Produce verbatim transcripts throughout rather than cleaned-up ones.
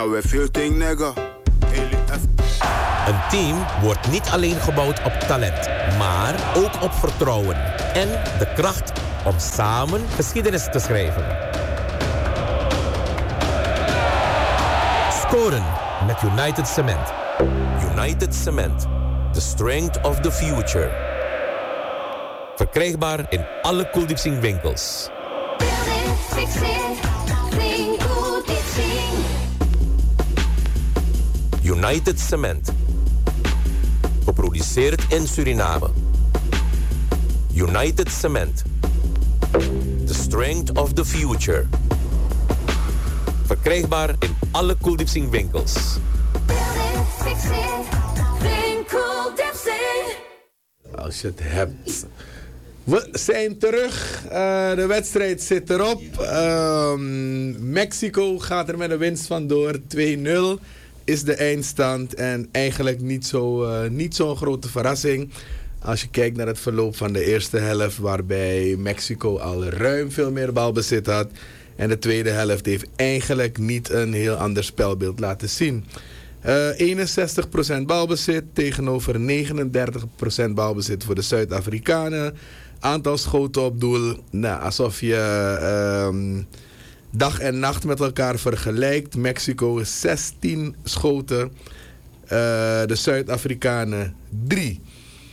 We veel ting, nigga. Een team wordt niet alleen gebouwd op talent, maar ook op vertrouwen en de kracht om samen geschiedenis te schrijven. Scoren met United Cement. United Cement, the strength of the future. Verkrijgbaar in alle Koeldiepsing winkels. United Cement. Geproduceerd in Suriname. United Cement. The strength of the future. Verkrijgbaar in alle Koeldiepsing winkels. Als je het hebt. We zijn terug. Uh, de wedstrijd zit erop. Uh, Mexico gaat er met een winst vandoor. twee nul is de eindstand. En eigenlijk niet zo, uh, niet zo'n grote verrassing. Als je kijkt naar het verloop van de eerste helft. Waarbij Mexico al ruim veel meer balbezit had. En de tweede helft heeft eigenlijk niet een heel ander spelbeeld laten zien. Uh, eenenzestig procent balbezit tegenover negenendertig procent balbezit voor de Zuid-Afrikanen. Aantal schoten op doel, nou, alsof je uh, dag en nacht met elkaar vergelijkt. Mexico is zestien schoten, uh, de Zuid-Afrikanen drie.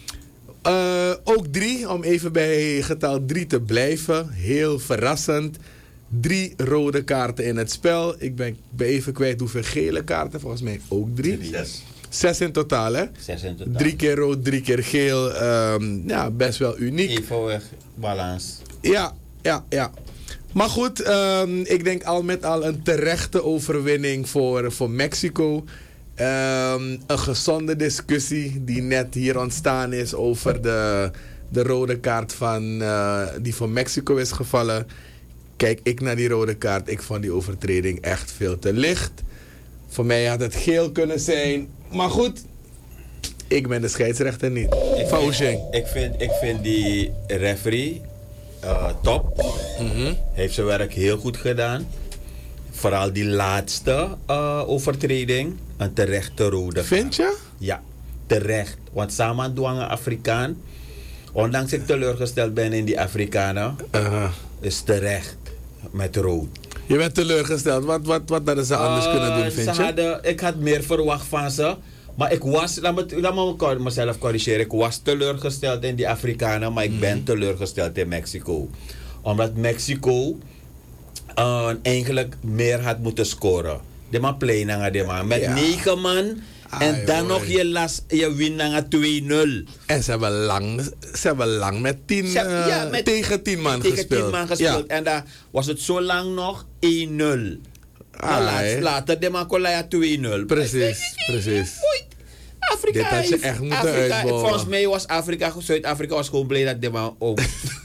Uh, ook drie, om even bij getal drie te blijven. Heel verrassend. Drie rode kaarten in het spel. Ik ben, ben even kwijt hoeveel gele kaarten. Volgens mij ook drie. Zes. Zes in totaal, hè? Zes in totaal. Drie keer rood, drie keer geel. Um, ja, best wel uniek. Evenweg, balans. Ja, ja, ja. Maar goed, um, ik denk al met al een terechte overwinning voor, voor Mexico. Um, een gezonde discussie die net hier ontstaan is over de, de rode kaart van, uh, die voor Mexico is gevallen. Kijk ik naar die rode kaart, ik vond die overtreding echt veel te licht. Voor mij had het geel kunnen zijn. Maar goed, ik ben de scheidsrechter niet. Van Ik, ik, vind, ik vind die referee uh, top. Mm-hmm. Heeft zijn werk heel goed gedaan. Vooral die laatste uh, overtreding. Een terechte rode. Vind je? Ja, terecht. Want samen dwangen Afrikaan. Ondanks ik teleurgesteld ben in die Afrikanen. Uh, is terecht. Met rood. Je bent teleurgesteld. Wat, wat, wat hadden ze anders uh, kunnen doen, vind ze je? Hadden, ik had meer verwacht van ze. Maar ik was, laat me, laat me mezelf corrigeren. Ik was teleurgesteld in die Afrikanen. Maar ik mm. ben teleurgesteld in Mexico. Omdat Mexico uh, eigenlijk meer had moeten scoren. De man play naar de man. Met ja. negen man. Ah, en dan joh. nog je, las, je win naar twee nul. En ze hebben lang, ze hebben lang met tien, ze, uh, ja, met, tegen tien man tegen gespeeld. Tien man gespeeld. Ja. En dan was het zo lang nog één nul. Ah, laatst, later de man kon twee nul. Precies, precies. Afrika Dit had je echt moeten Afrika, uitbouwen. Volgens mij was Afrika, Zuid-Afrika was gewoon blij dat de man ook.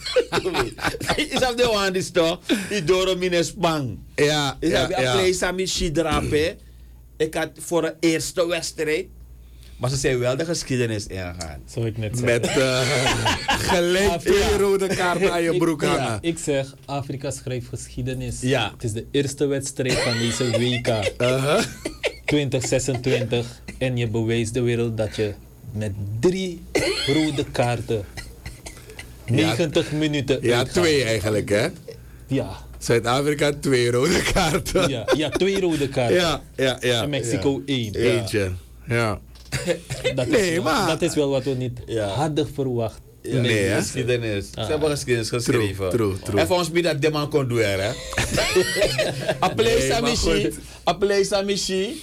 Is dat de one die toch? Die door een spang. Ja, is ja, dat ja. Is dat drapen? Ik had voor de eerste wedstrijd. Maar ze zijn wel de geschiedenis ingegaan. Zou ik net zeggen. Met uh, gelijk twee rode kaarten aan je broek ik, hangen. Ja, ik zeg, Afrika schrijft geschiedenis. Ja. Het is de eerste wedstrijd van deze W K uh-huh. twintig zesentwintig. En je bewijst de wereld dat je met drie rode kaarten negentig ja, minuten Ja, uitgaat. twee eigenlijk, hè? Ja. Zuid-Afrika twee rode kaarten. Ja, ja, twee rode kaarten. Ja, ja, ja. En Mexico ja. één. Ja. Eentje, ja. Dat, nee, is wel, maar... dat is wel wat we niet ja. hadden verwacht. Ja, nee, hè? Geschiedenis. Ah. Ze hebben geschiedenis geschreven. True, true, true. En volgens mij dat de man kon doen, hè? Appelé Samishi. Appelé Samishi.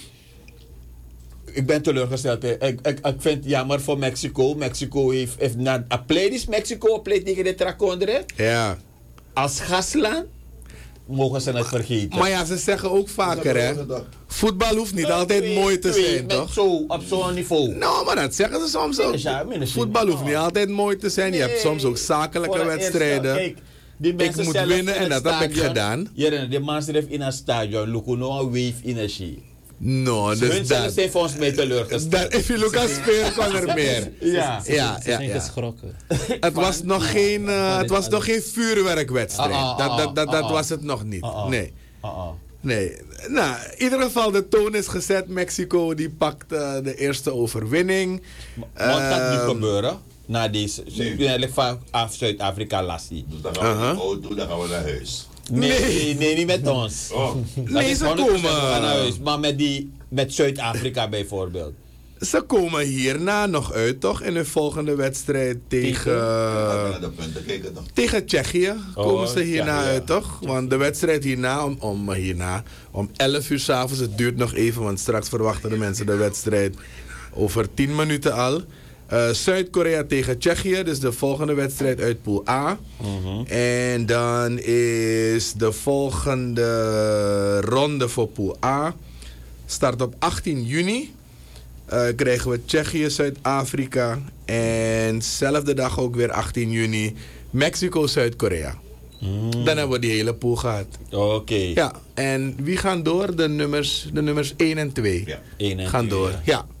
Ik ben teleurgesteld. Ik, ik, ik vind het jammer voor Mexico. Mexico heeft... heeft na, Appelé is Mexico appelé tegen de Tracondre. Ja. Als gastland mogen ze het vergeten. Maar ja, ze zeggen ook vaker, hè? Voetbal hoeft niet altijd twee, mooi te twee, zijn, toch? Zo, op zo'n niveau. Nou, maar dat zeggen ze soms ook. Ja, voetbal hoeft niet altijd mooi te zijn. Nee, je hebt soms ook zakelijke wedstrijden. Eerste, kijk, die ik moet winnen en dat stadion, heb ik gedaan. Ja, de mensen heeft in een stadion. Look, no een wave energie. No, dus hun dat... zijn volgens mij teleurgesteld. If je Lucas speelt, kon er meer. Ja, ze, ja, ze ja, zijn ja. geschrokken. Het was nog geen, uh, het was nog geen vuurwerkwedstrijd. Ah, ah, dat dat, dat, dat ah, was het nog niet. Ah, ah. Nee. Ah, ah. Nee. Nou, in ieder geval, de toon is gezet. Mexico die pakt uh, de eerste overwinning. Wat gaat nu Ehm, gebeuren? Na deze, Nee. van af Zuid-Afrika lassie. Dus dan gaan we Aha. naar de auto, dan gaan we naar huis. Nee, Nee. nee, nee, niet met ons. Oh, Dat Nee, is ze honderd procent komen. we gaan naar huis, maar met, die, met Zuid-Afrika bijvoorbeeld. Ze komen hierna nog uit, toch? In hun volgende wedstrijd tegen... dan gaan we uh, naar de punten kijken toch? tegen Tsjechië komen ze hierna Tsjechië, ja. uit, toch? Want de wedstrijd hierna, om, om, hierna, om elf uur 's avonds, het duurt nog even, want straks verwachten de mensen de wedstrijd over tien minuten al. Uh, Zuid-Korea tegen Tsjechië, dus de volgende wedstrijd uit pool A. En dan is de volgende ronde voor pool A. Start op achttien juni. Uh, krijgen we Tsjechië, Zuid-Afrika. En dezelfde dag ook weer achttien juni Mexico, Zuid-Korea. Dan hebben we die hele pool gehad. Oké. Ja, en wie gaan door? De nummers, de nummers één en twee Ja. Eén en gaan twee, door. ja. Ja.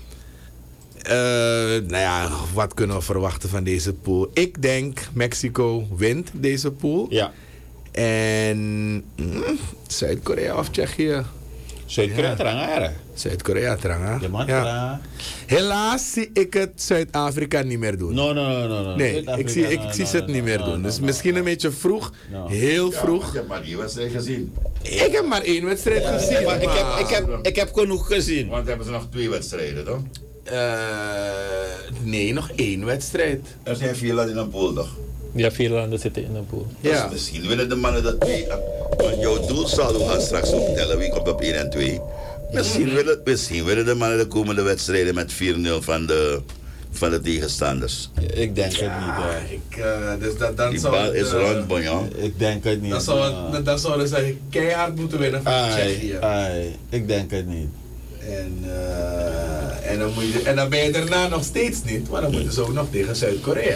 Uh, nou ja, wat kunnen we verwachten van deze pool? Ik denk Mexico wint deze pool. Ja. En mm, Zuid-Korea of Tsjechië? Zuid-Korea Ja. terang Zuid-Korea tranga. De man Ja. terang. Helaas zie ik het Zuid-Afrika niet meer doen. No, no, no, no, no. Nee, Zuid-Afrika, ik zie, ik, no, zie no, ze het no, niet meer no, doen. no, Dus no, misschien no. een beetje vroeg. No. Heel Ja, vroeg. ik heb maar die wedstrijd gezien. Ik heb maar één wedstrijd gezien. Maar ik heb, maar- ik, heb, ik heb genoeg gezien. Want hebben ze nog twee wedstrijden toch? Eh, nee, nog één wedstrijd. Er zijn vier landen in een pool toch? Ja, vier landen zitten in een pool. Ja. Dus misschien willen de mannen dat twee. Want jouw doelsaldo gaat straks ook tellen wie komt op één en twee. Misschien willen, misschien willen de mannen de komende wedstrijden met vier nul van de, van de tegenstanders. Ik denk het niet, Ja, hoor. ik, eh, dus dat, dan Die zou bal het, is eh, rond, Bonjan. Ik denk het niet. Dan zou, Ja. het, dan zouden ze keihard moeten winnen van Tsjechië. Ai, ai, ik denk het niet. En, eh, en, dan moet je, en dan ben je daarna nog steeds niet, maar dan moeten ze ook nog tegen Zuid-Korea.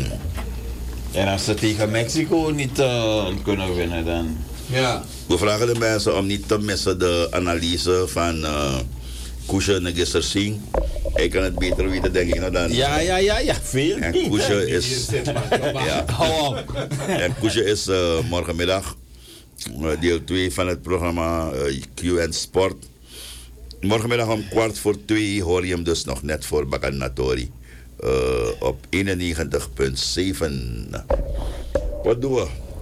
En als ze tegen Mexico niet uh, kunnen winnen, dan... Ja. We vragen de mensen om niet te missen de analyse van uh, Koesje Negisser Singh. Hij kan het beter weten, denk ik, nou dan. Ja, ja, ja, ja, veel En niet. Koesje Hier is. zit maar. Ja. Hou op. En Koesje is uh, morgenmiddag uh, deel twee van het programma uh, Q en Sport. Morgenmiddag om kwart voor twee hoor je hem dus nog net voor Bakanatori. Uh, op eenennegentig komma zeven. Wat doen we?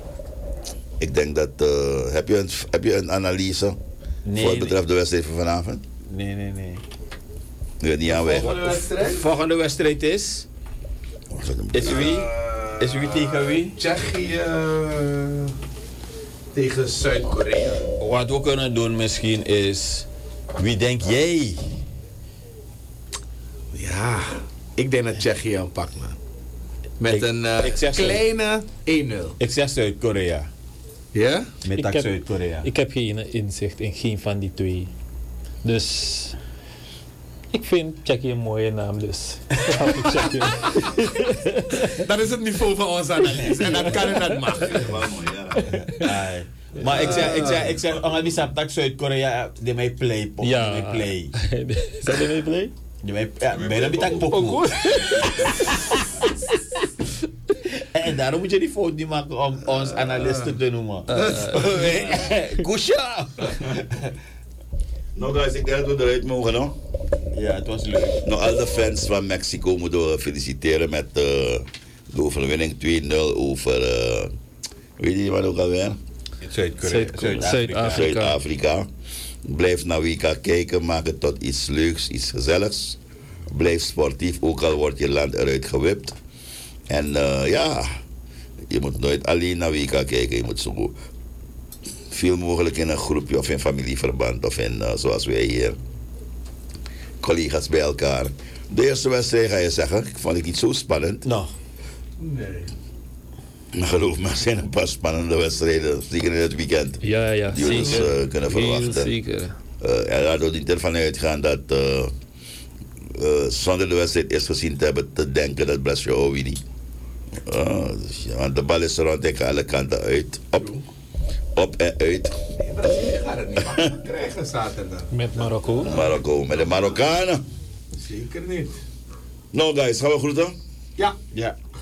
Ik denk dat... Uh, heb, je een, heb je een analyse Nee, voor het nee. betreft de wedstrijd van vanavond? Nee, nee, nee. Nu het niet aanwezig. Volgende wedstrijd? Volgende wedstrijd is... Is wie? Is wie tegen wie? Tsjechië tegen Zuid-Korea. Wat we kunnen doen misschien is... Wie denk jij? Ja, ik denk dat Tsjechië een pak, man. Met Ik- een eh, ik zeg zo. kleine één nul. Ik zeg Zuid-Korea. Ja? Met Ik tak heb- Zuid-Korea. Ik heb geen inzicht in geen van die twee. Dus ik vind Tsjechië een mooie naam, dus. Dan ga ik Tsjechië. Dat is het niveau van onze analyse. En dat kan en dat mag. Wel mooi, ja. Ai. Maar ik zeg, ik zeg, ik zeg, oh, die sap tak Zuid-Korea, die mij play, pop, Ja. die mij play. Zijn jullie play? Die mij, ja, bijna die tak pokoe. En daarom moet je die fout niet maken om ons analisten te noemen. Kusha! Nou guys, ik denk dat we eruit mogen, no? Ja, het was leuk. Nou, al de fans van Mexico moeten we feliciteren met uh, de overwinning twee nul over, uh, weet je wat ook alweer? Zuid-Korea. Zuid-Korea. Zuid-Afrika. Zuid-Afrika. Zuid-Afrika. Blijf naar W K kijken, maak het tot iets leuks, iets gezelligs. Blijf sportief, ook al wordt je land eruit gewipt. En uh, ja, je moet nooit alleen naar W K kijken, je moet zo veel mogelijk in een groepje of in familieverband of in, uh, zoals wij hier, collega's bij elkaar. De eerste wedstrijd ga je zeggen, ik vond het niet zo spannend. Nou, Nee. Maar geloof me, er zijn een paar spannende wedstrijden, zeker in het weekend. Ja, ja, Die we dus, zeker. uh, kunnen Heel verwachten. zeker. Uh, en laten we niet ervan uitgaan dat uh, uh, zonder de wedstrijd is gezien te hebben te denken dat Brescia wint. Uh, dus, ja, want de bal is rond tegen alle kanten uit. Op, op en uit. Nee, Brazilië gaat het niet makkelijk krijgen zaterdag. Met Marokko. Marokko met de Marokkanen. Zeker niet. Nou guys, gaan we groeten? Ja, ja.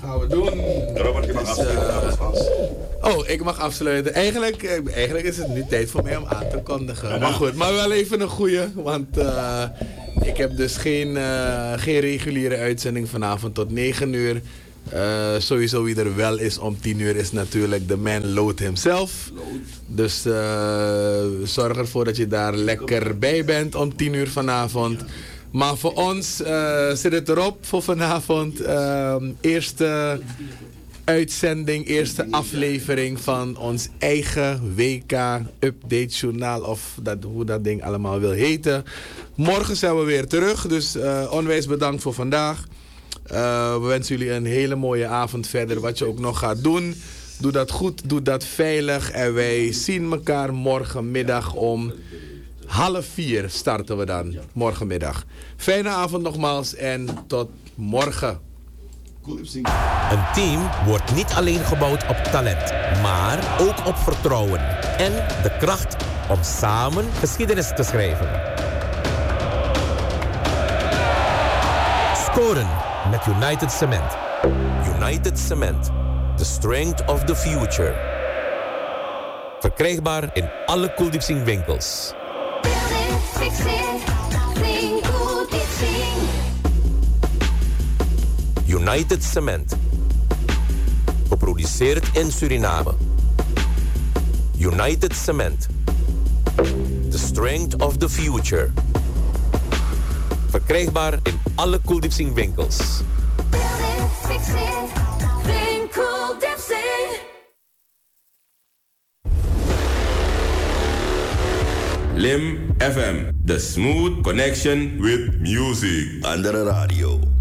gaan we doen. Robert, je mag afsluiten. Oh, ik mag afsluiten. Eigenlijk, eh, eigenlijk is het nu tijd voor mij om aan te kondigen. Maar goed, maar wel even een goeie. Want uh, ik heb dus geen, uh, geen reguliere uitzending vanavond tot negen uur. Uh, sowieso wie er wel is om tien uur is natuurlijk de man Load himself. Dus uh, zorg ervoor dat je daar lekker bij bent om tien uur vanavond. Maar voor ons uh, zit het erop voor vanavond. Uh, eerste uitzending, eerste aflevering van ons eigen W K-update journaal. Of dat, hoe dat ding allemaal wil heten. Morgen zijn we weer terug. Dus uh, onwijs bedankt voor vandaag. Uh, we wensen jullie een hele mooie avond verder. Wat je ook nog gaat doen. Doe dat goed, doe dat veilig. En wij zien elkaar morgenmiddag om half vier starten we dan. Morgenmiddag. Fijne avond nogmaals en tot morgen. Een team wordt niet alleen gebouwd op talent, maar ook op vertrouwen. En de kracht om samen geschiedenis te schrijven. Scoren met United Cement. United Cement. The strength of the future. Verkrijgbaar in alle Koeldiepsing winkels. United Cement. Geproduceerd in Suriname. United Cement. The strength of the future. Verkrijgbaar in alle Koeldiepsing winkels. Lim F M, the smooth connection with music. Andere radio.